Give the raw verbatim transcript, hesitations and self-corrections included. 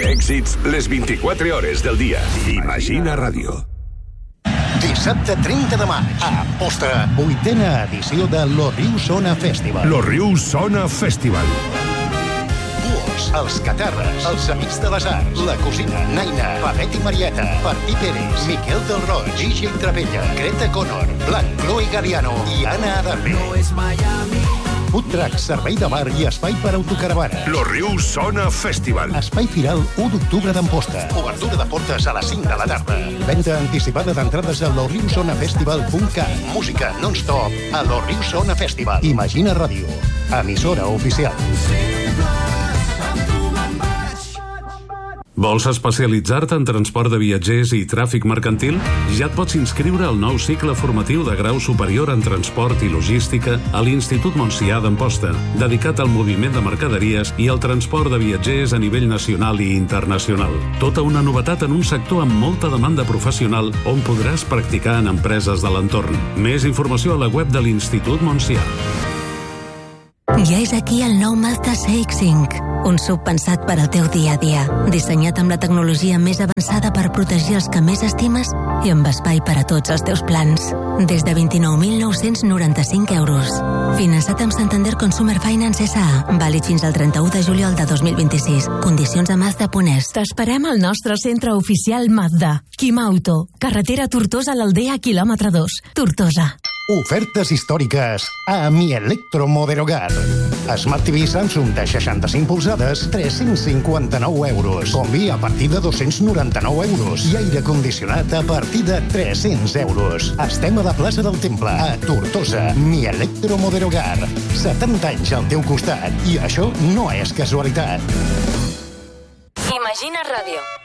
Èxits les vint-i-quatre hores del dia. Imagina Ràdio. Dissabte trenta de maig, a Amposta, vuitena edició de Lo Riu Sona Festival. Lo Riu Sona Festival. Buos, els Catarres, els Amics de les Arts, La Cosina, Naina, Pavet i Marieta, Martí Pérez, Miquel del Roig, Gigi Trapella, Greta Connor, Blanc, Chloe Gariano i Anna Adame. No és Miami. Food truck, servei de bar i espai per autocaravanes. Lo Riu Sona Festival. Espai Firal, u d'octubre d'Amposta. Obertura de portes a les cinc de la tarda. Venda anticipada d'entrades a loriusonafestival punt cat. Música non-stop a Lo Riu Sona Festival. Imagina Ràdio, emissora oficial. Vols especialitzar-te en transport de viatgers i tràfic mercantil? Ja et pots inscriure al nou cicle formatiu de grau superior en transport i logística a l'Institut Montsià d'Amposta, dedicat al moviment de mercaderies i al transport de viatgers a nivell nacional i internacional. Tota una novetat en un sector amb molta demanda professional on podràs practicar en empreses de l'entorn. Més informació a la web de l'Institut Montsià. Ja és aquí el nou Mazda C X cinc, un S U V pensat per al teu dia a dia, dissenyat amb la tecnologia més avançada per protegir els que més estimes i amb espai per a tots els teus plans. Des de vint-i-nou mil nou-cents noranta-cinc euros. Finançat amb Santander Consumer Finance S A, vàlid fins al trenta-u de juliol de dos mil vint-i-sis. Condicions a Mazda punt es. T'esperem al nostre centre oficial Mazda, Quimauto, carretera Tortosa a l'Aldea, quilòmetre dos, Tortosa. Ofertes històriques a Mi Electromoder Hogar. Smart T V Samsung de seixanta-cinc polzades, tres-cents cinquanta-nou euros. Combi a partir de dos-cents noranta-nou euros. I aire condicionat a partir de tres-cents euros. Estem a la plaça del Temple, a Tortosa. Mi Electromoder Hogar. setanta anys al teu costat. I això no és casualitat. Imagina Ràdio.